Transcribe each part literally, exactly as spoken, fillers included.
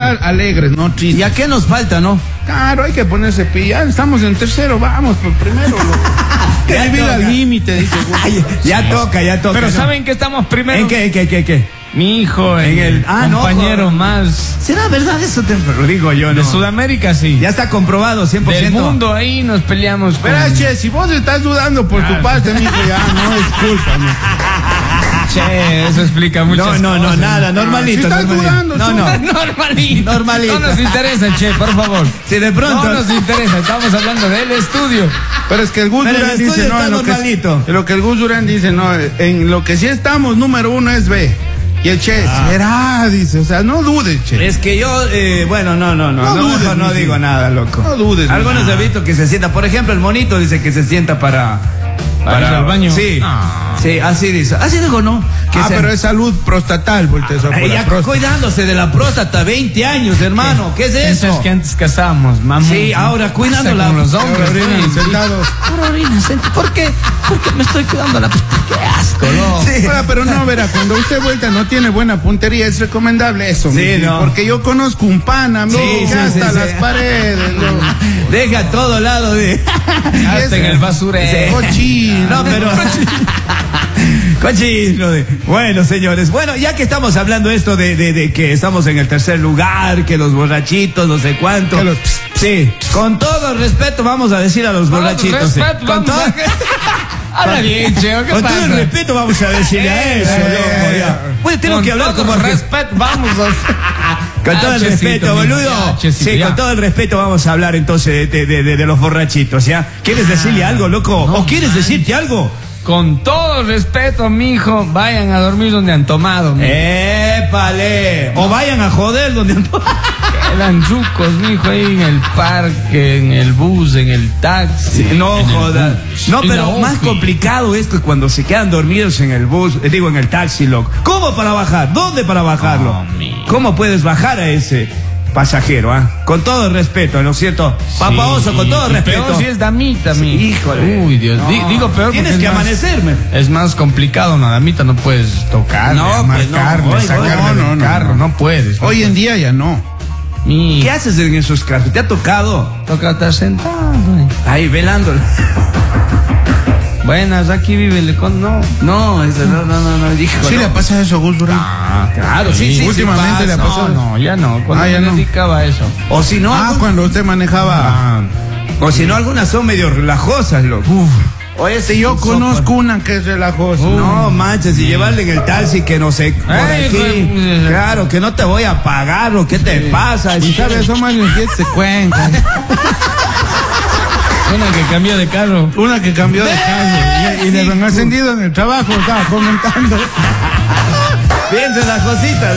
estar alegres, no tristes. ¿Y a qué nos falta, no? Claro, hay que ponerse pilla. Estamos en tercero, vamos, por primero. Que vivir al límite, dice. Ay, ya sí. toca, ya toca. Pero ¿no? ¿saben que estamos primero? ¿En qué, en qué, en qué, en qué? Mi hijo, en, en el ah, compañero no, más. ¿Será verdad eso? Te lo digo yo, ¿no? De Sudamérica, sí. Ya está comprobado, cien por ciento. Del mundo, ahí nos peleamos. Espera, con... che, si vos estás dudando por claro. tu parte, mijo, ya no es culpa, ¿no? Che, eso explica muchas cosas. No, no, no, nada, normalito. Si estás normalito. dudando, no, no. Normalito. Normalito. No nos interesa, che, por favor. Si de pronto. No nos interesa, estamos hablando del estudio. Pero es que el Gus Durán dice, no, en lo que, en lo que el Gus Durán dice, no, en lo que sí estamos, número uno es B. Y el Che, ah. será, dice, o sea, no dudes, Che. Es que yo, eh, bueno, no, no, no, no, no, dudes, no digo sí. nada, loco. No dudes. Algunos he visto que se sienta, por ejemplo, el monito dice que se sienta para... ¿Para, para ir al baño? Sí, ah. sí, así dice. Así digo, ¿no? Que ah, se... pero es salud prostatal, voltea eso. Ah, ya cuidándose de la próstata, veinte años, hermano. ¿Qué, ¿Qué es eso? Es que antes casamos, mamá. Sí, ahora cuidándola. Con los hombres, orinas, sentados. Ahora orinas, ¿por qué? Porque me estoy cuidando la próstata. Qué asco, ¿no? Sí. Ahora, pero no, verá, cuando usted vuelta no tiene buena puntería, es recomendable eso. Sí, no. Porque yo conozco un pana, amigo, sí, que sí, hasta sí, las sí. paredes. ¿No? Deja todo lado de... hasta en el basurero. Cochino. No, pero... Cochino de... Bueno, señores, bueno, ya que estamos hablando esto de, de, de que estamos en el tercer lugar, que los borrachitos, no sé cuánto. Los... Sí, con todo respeto vamos a decir a los con borrachitos. Respeto, sí. Con todo... A... Habla bien, Cheo, ¿qué con pasa? todo el respeto vamos a decirle a eso, eh, loco, ya. Bueno, tengo con que hablar todo como respeto, vamos a... Con todo el respeto, boludo. Sí, con todo el respeto vamos a hablar entonces de, de, de, de los borrachitos, ¿ya? ¿Quieres decirle algo, loco? No, ¿O quieres man. decirte algo? Con todo respeto, mijo, vayan a dormir donde han tomado, mijo. ¡Épale! O vayan a joder donde han tomado. Quedan chucos, mijo, ahí en el parque, en el bus, en el taxi. Sí, no jodas. No, pero más complicado es que cuando se quedan dormidos en el bus, eh, digo, en el taxi, loco. ¿Cómo para bajar? ¿Dónde para bajarlo? Oh, ¿cómo puedes bajar a ese pasajero, ah? ¿eh? Con todo el respeto, ¿no es cierto? Sí, Papa Oso, con todo el respeto. Peor si es damita, mi. Sí, híjole. Uy, Dios. No, digo peor tienes que es amanecerme. Más, es más complicado, una damita no puedes tocarle, no, marcarle, pues no, sacarle no, no, del no, carro, no, no puedes. Hoy en día ya no. Mi... ¿Qué haces en esos carros? ¿Te ha tocado? Toca estar sentado. Ahí, velándolo. Buenas, aquí vive el con no. No, eso no, no, no, no, hijo. Sí, no. le pasa eso a Gus Durán. Ah, claro, sí, sí. Últimamente sí le ha pasado. No, no, ya no. Cuando ah, ya me no. dedicaba a eso. O si no. Ah, algún... cuando usted manejaba. Ah, o si no, algunas son medio relajosas, loco. Uf. Oye, si yo conozco una que es relajosa. Uh, no manches, y llevarle en el taxi que no sé, por Ay, aquí. pues, Claro, que no te voy a pagar, ¿o qué te pasa? Y sabes, son más bien se cuentan. Una que cambió de carro. Una que cambió de carro. Y, y le han ascendido en el trabajo, estaba comentando. Piensa en las cositas.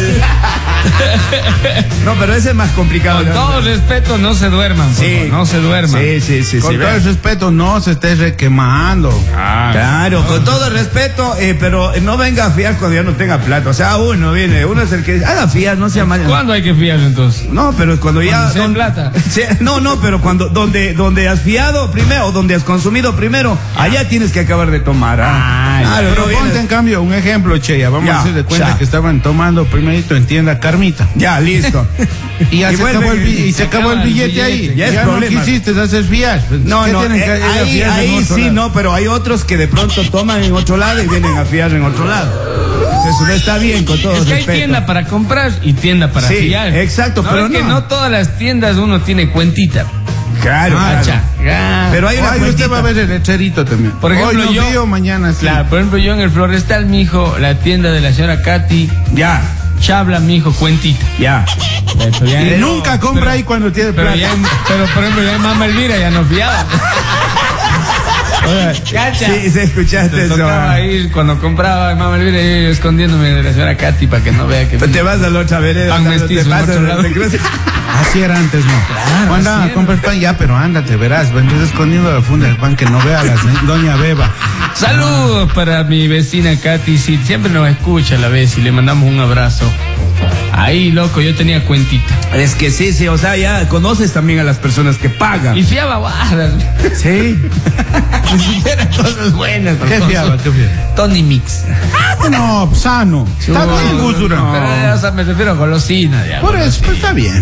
No, pero ese es más complicado. Con todo respeto, no se duerman. Sí. No se duerman. Sí, sí, sí. Con sí, todo ve. el respeto, no se esté requemando. Ah, claro, no. Con todo el respeto, eh, pero no venga a fiar cuando ya no tenga plata. O sea, uno viene, uno es el que haga fiar, no sea mal. ¿Cuándo hay que fiar entonces? No, pero cuando ya. Cuando sea en plata. No, no, pero cuando donde donde has fiado primero, o donde has consumido primero, allá tienes que acabar de tomar. ¿ah? Ay, claro, pero no ponte en cambio un ejemplo, Che, ya vamos ya, a hacer de cuenta ya. que estaban tomando primerito en tienda Carmita. Ya, listo. Y ya Y se, vuelve, acabó el, bi- y se acabó el billete, billete. ahí. Ya es ya problema. no quisiste hacer fiar. No, ¿Qué no, tienen que eh, ir a ahí, fiar en ahí otro sí, lado? no, pero hay otros que de pronto toman en otro lado y vienen a fiar en otro lado. Eso no está bien, con todo Es que hay respeto. tienda para comprar y tienda para Sí, fiar. exacto, no, pero es que no. no todas las tiendas uno tiene cuentita. Claro, Ah, claro. Cha, ga. Pero hay una Ay, usted cuentita. va a ver el lecherito también. Por ejemplo, Hoy no yo- fío, mañana sí. Claro, por ejemplo, yo en el Florestal, mijo, la tienda de la señora Katy, Ya, Chabla, mijo, cuentita. ya. Eso ya Y es- nunca compra pero- ahí cuando tiene Pero, plata. ya, pero por ejemplo, ya en Mama Elvira ya no fiaba. Oiga, cacha. Sí, se escuchaste Te eso. tocaba ah. ir cuando compraba en Mama Elvira, yo escondiéndome de la señora Katy para que no vea que... Te vas a la otra vereda. Pan no te mestizo en pasas, otro no lado. te cruzas. Así era antes, ¿no? Claro, Anda, así era. compra el pan ya, pero ándate, verás. Vendés escondiendo la funda del pan que no vea la se- doña Beba. Saludos para mi vecina Katy, sí, siempre nos escucha a la vez y le mandamos un abrazo. Ahí, loco, yo tenía cuentita. Es que sí, sí, o sea, ya conoces también a las personas que pagan. Y fiaba guardas. Sí. Ni siquiera cosas buenas. ¿Qué cosas- fiaba? ¿Qué fiaba? Tony Mix. No, sano. Está bien, Gus Durán. Pero, o sea, me refiero a golosina. Ya, Por eso, golosina. pues, está bien.